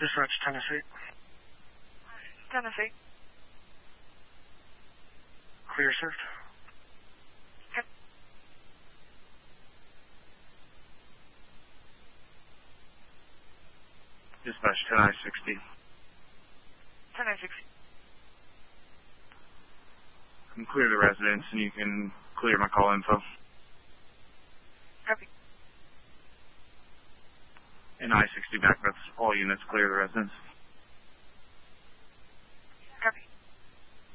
Dispatch, Tennessee. Tennessee. Clear, sir. Yep. Dispatch 10I-60. 10I-60. You can clear the residence and you can clear my call info. Copy. And I-60 back, that's all units, clear the residence.